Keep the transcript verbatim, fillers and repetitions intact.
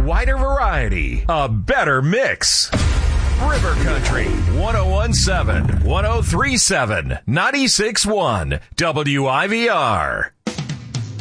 wider variety, a better mix. River Country, one oh one point seven, one oh three point seven, ninety-six point one, W I V R.